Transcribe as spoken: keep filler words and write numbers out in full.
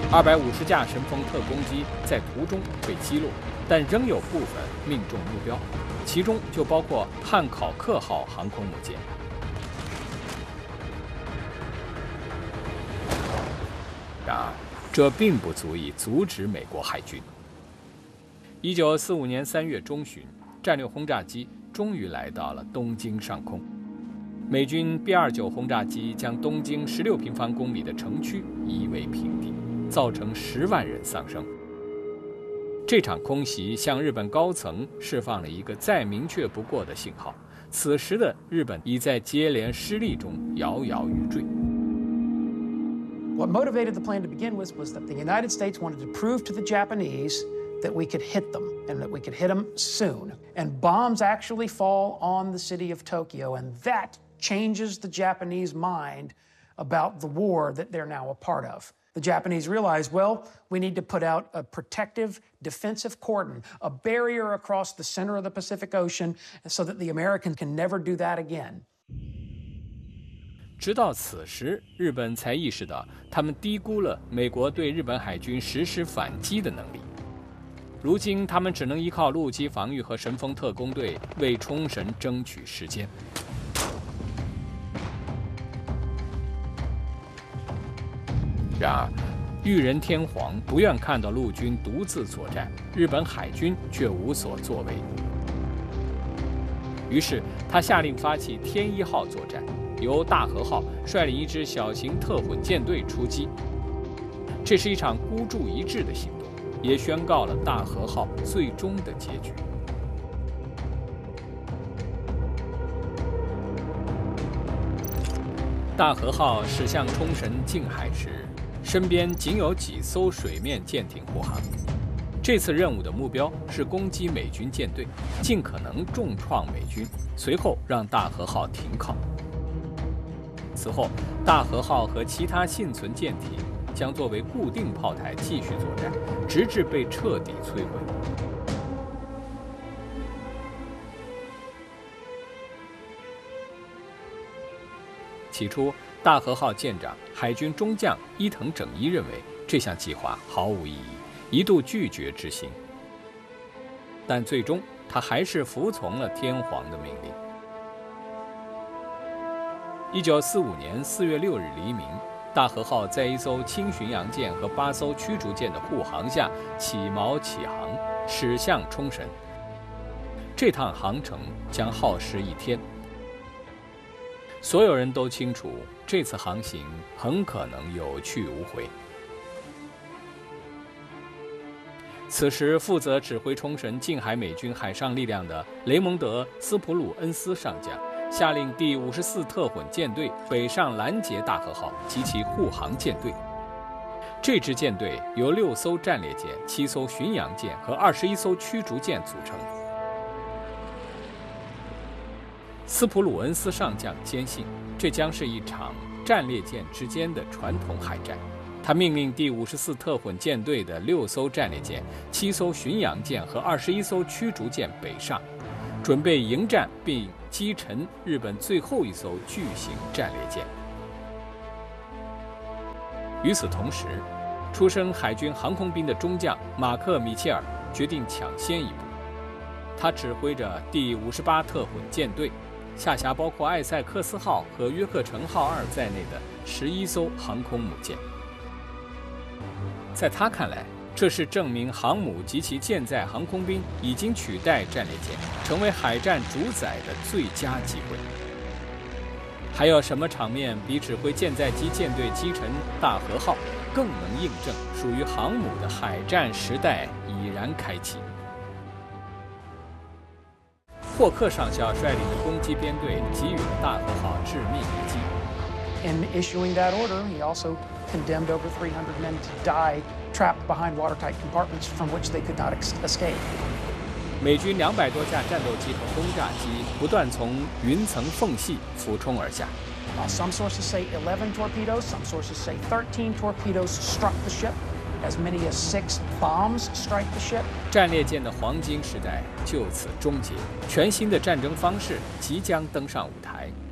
二百五十架神风特攻机在途中被击落，但仍有部分命中目标，其中就包括汉考克号航空母舰。然而，这并不足以阻止美国海军。一九四五年三月中旬，战略轰炸机终于来到了东京上空。美军 B 二九轰炸机将东京十六平方公里的城区夷为平地，造成十万人丧生。这场空袭向日本高层释放了一个再明确不过的信号：此时的日本已在接连失利中摇摇欲坠。 What motivated the plan to begin with was that the United States wanted to prove to the Japanese that we could hit them and that we could hit them soon. And bombs actually fall on the city of Tokyo, and that changes the Japanese mind about the war that they're now a part of. The Japanese realize, well, we need to put out a protective defensive cordon, a barrier across the center of the Pacific Ocean, so that the Americans can never do that again. 直到此时，日本才意识到他们低估了美国对日本海军实施反击的能力。如今，他们只能依靠陆基防御和神风特攻队为冲绳争取时间。然而，裕仁天皇不愿看到陆军独自作战，日本海军却无所作为。于是，他下令发起天一号作战。由大和号率领一支小型特混舰队出击，这是一场孤注一掷的行动，也宣告了大和号最终的结局。大和号驶向冲绳近海时，身边仅有几艘水面舰艇护航。这次任务的目标是攻击美军舰队，尽可能重创美军，随后让大和号停靠。此后，大和号和其他幸存舰艇将作为固定炮台继续作战，直至被彻底摧毁。起初，大和号舰长、海军中将伊藤整一认为这项计划毫无意义，一度拒绝执行。但最终，他还是服从了天皇的命令。一九四五年四月六日黎明，大和号在一艘轻巡洋舰和八艘驱逐舰的护航下起锚起航，驶向冲绳。这趟航程将耗时一天。所有人都清楚，这次航行很可能有去无回。此时，负责指挥冲绳近海美军海上力量的雷蒙德·斯普鲁恩斯上将下令第五十四特混舰队北上拦截大和号及其护航舰队。这支舰队由六艘战列舰、七艘巡洋舰和二十一艘驱逐舰组成。斯普鲁恩斯上将坚信，这将是一场战列舰之间的传统海战。他命令第五十四特混舰队的六艘战列舰、七艘巡洋舰和二十一艘驱逐舰北上，准备迎战并击沉日本最后一艘巨型战列舰。与此同时，出身海军航空兵的中将马克·米切尔决定抢先一步。他指挥着第五十八特混舰队，下辖包括艾塞克斯号和约克城号二在内的十一艘航空母舰。在他看来，这是证明航母及其舰载航空兵已经取代战列舰，成为海战主宰的最佳机会。还有什么场面比指挥舰载机舰队击沉大和号更能印证属于航母的海战时代已然开启？霍克上校率领的攻击编队给予了大和号致命一击。 In issuing that order, he also condemned over three hundred men to die trapped behind watertight compartments from which they could not escape. 美军两百多架战斗机和轰炸机不断从云层缝隙俯冲而下。 Uh, some sources say eleven torpedoes, some sources say thirteen torpedoes struck the ship. As many as six bombs strike the ship. 战列舰的黄金时代就此终结，全新的战争方式即将登上舞台。